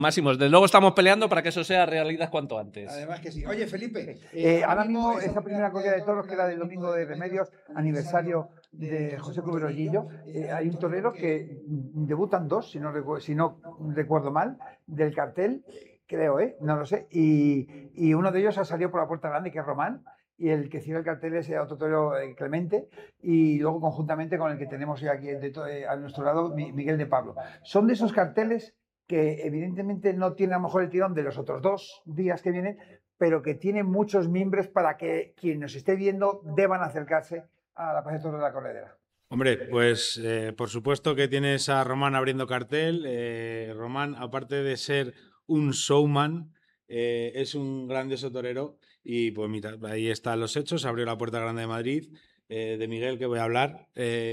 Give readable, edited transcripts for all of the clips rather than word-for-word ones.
Máximos, desde luego estamos peleando para que eso sea realidad cuanto antes. Además que sí. Oye, Felipe, ahora mismo esa primera corrida de toros, que era del domingo de Remedios, aniversario de José Cubero Gillo, hay un torero que debutan dos, si no recuerdo mal, del cartel, creo, no lo sé, y uno de ellos ha salido por la puerta grande, que es Román, y el que cierra el cartel es otro torero, Clemente, y luego conjuntamente con el que tenemos aquí a nuestro lado, Miguel de Pablo. Son de esos carteles que evidentemente no tiene a lo mejor el tirón de los otros 2 días que vienen, pero que tiene muchos mimbres para que quien nos esté viendo deban acercarse a la Plaza de Toros de la Corredera. Hombre, pues por supuesto que tienes a Román abriendo cartel. Román, aparte de ser un showman, es un grandioso torero y pues mira, ahí están los hechos. Abrió la Puerta Grande de Madrid. De Miguel, que voy a hablar,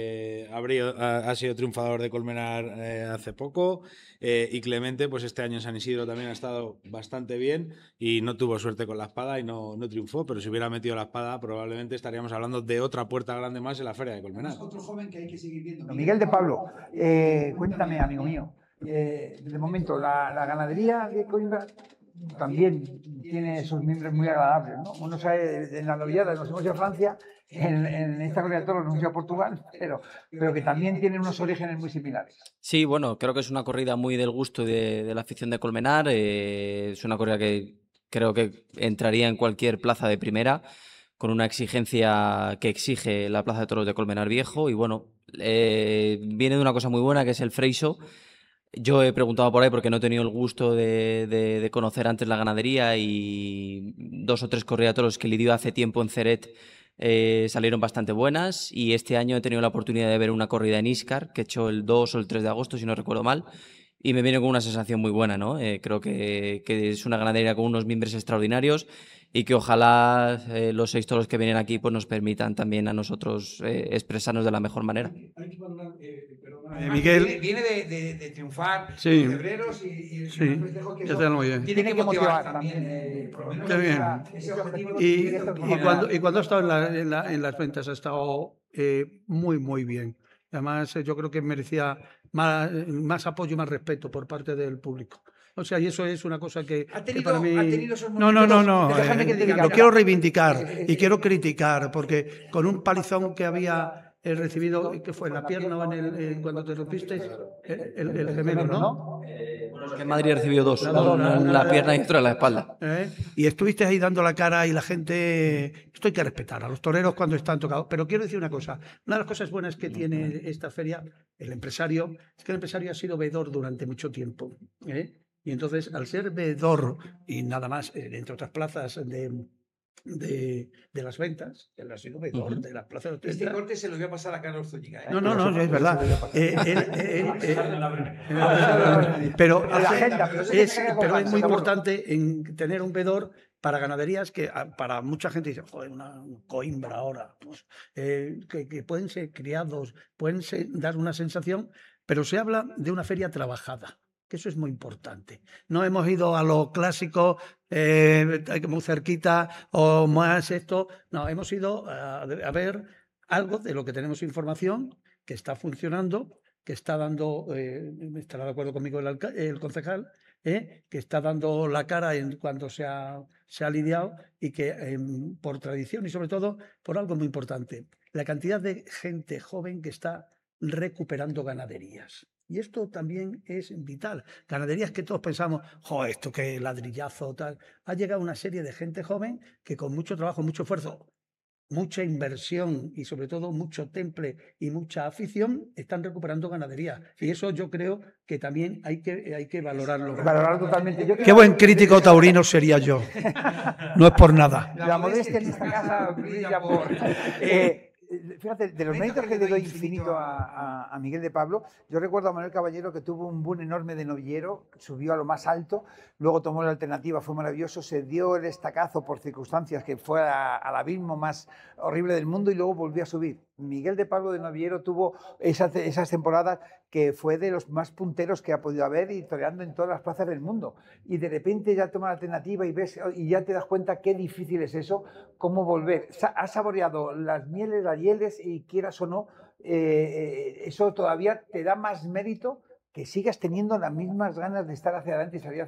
ha sido triunfador de Colmenar hace poco, y Clemente, pues este año en San Isidro también ha estado bastante bien y no tuvo suerte con la espada y no triunfó, pero si hubiera metido la espada probablemente estaríamos hablando de otra puerta grande más en la Feria de Colmenar. Otro joven que hay que seguir viendo. Miguel de Pablo, cuéntame, amigo mío, de momento la ganadería de Coimbra también tiene sus miembros muy agradables, ¿no? Uno sabe, en la novillada nos hemos ido a Francia, en esta corrida de toros nos hemos ido a Portugal, pero que también tienen unos orígenes muy similares. Sí, bueno, creo que es una corrida muy del gusto de la afición de Colmenar. Es una corrida que creo que entraría en cualquier plaza de primera, con una exigencia que exige la Plaza de Toros de Colmenar Viejo. Y bueno, viene de una cosa muy buena, que es el Freixo. Yo he preguntado por ahí porque no he tenido el gusto de conocer antes la ganadería, y 2 o 3 corridas de toros que lidió hace tiempo en Ceret salieron bastante buenas, y este año he tenido la oportunidad de ver una corrida en Íscar que he hecho el 2 o el 3 de agosto, si no recuerdo mal, y me viene con una sensación muy buena, ¿no? Creo que es una ganadería con unos mimbres extraordinarios, y que ojalá los 6 toros que vienen aquí pues nos permitan también a nosotros expresarnos de la mejor manera. Miguel viene de triunfar en Febreros y sí, ya está muy bien. Tiene que motivar también, por lo menos. Qué bien. Ese objetivo. Y cuando ha estado en las ventas ha estado muy, muy bien. Además, yo creo que merecía más apoyo y más respeto por parte del público. O sea, y eso es una cosa que para mí... No. Lo quiero reivindicar y quiero criticar, porque con un palizón que había recibido, que fue en la pierna o cuando te rompiste, el gemelo, ¿no? Que en Madrid he recibido 2, una en la pierna y otra en la espalda. Y estuviste ahí dando la cara, y la gente... Esto hay que respetar a los toreros cuando están tocados. Pero quiero decir una cosa. Una de las cosas buenas que tiene esta feria, el empresario, es que el empresario ha sido veedor durante mucho tiempo. Y entonces, al ser veedor, y nada más, entre otras plazas de las ventas, él ha sido veedor de las plazas de... Este corte se lo voy a pasar a Carlos Zúñiga. No, es verdad. Pero es muy importante en tener un veedor para ganaderías que para mucha gente dice, joder, una Coimbra ahora, pues, que pueden ser criados, pueden dar una sensación, pero se habla de una feria trabajada, que eso es muy importante. No hemos ido a lo clásico, muy cerquita, o más esto. No, hemos ido a ver algo de lo que tenemos información, que está funcionando, que está dando, estará de acuerdo conmigo el concejal, que está dando la cara cuando se ha lidiado, y que por tradición y sobre todo por algo muy importante, la cantidad de gente joven que está recuperando ganaderías. Y esto también es vital. Ganaderías que todos pensamos, joder, esto que ladrillazo, tal. Ha llegado una serie de gente joven que con mucho trabajo, mucho esfuerzo, mucha inversión y sobre todo mucho temple y mucha afición están recuperando ganaderías. Y eso yo creo que también hay que valorarlo. Valorarlo totalmente. Qué buen crítico taurino sería yo. No es por nada. La modestia en esta casa brilla por... Fíjate, de los méritos que le doy infinito a Miguel de Pablo, yo recuerdo a Manuel Caballero, que tuvo un boom enorme de novillero, subió a lo más alto, luego tomó la alternativa, fue maravilloso, se dio el estacazo por circunstancias que fue al abismo más horrible del mundo, y luego volvió a subir. Miguel de Pablo de novillero tuvo esas temporadas que fue de los más punteros que ha podido haber, y toreando en todas las plazas del mundo, y de repente ya toma la alternativa y ves, y ya te das cuenta qué difícil es eso, cómo volver. Has saboreado las mieles, las hieles, y quieras o no, eso todavía te da más mérito que sigas teniendo las mismas ganas de estar hacia adelante y salir